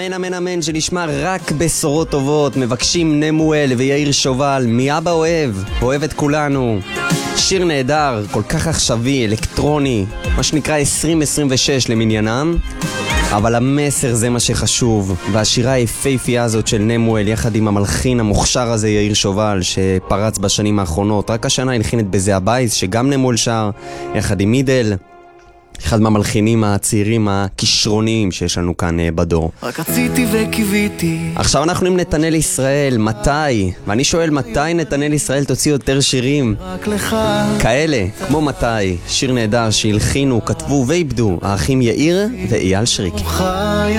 אמן אמן אמן, שנשמע רק בשורות טובות. מבקשים נמואל ויאיר שובל, מי אבא אוהב, אוהב את כולנו. שיר נהדר, כל כך עכשווי, אלקטרוני, מה שנקרא 2026 למניינם. אבל המסר זה מה שחשוב, והשירה היפהפייה הזאת של נמואל יחד עם המלחין המוכשר הזה יאיר שובל שפרץ בשנים האחרונות. רק השנה הלחין את בזה הבייס שגם נמואל שר יחד עם מידל, אחד מהמלחינים הצעירים הכישרוניים שיש לנו כאן בדור. רק רציתי וקיוויתי. עכשיו אנחנו עם נתנאל ישראל, מתי? ואני שואל, מתי נתנאל ישראל תוציא יותר שירים רק לך כאלה, כמו מתי? שיר נהדר שהלחינו, כתבו ואיבדו האחים יאיר ואייל שריק. חי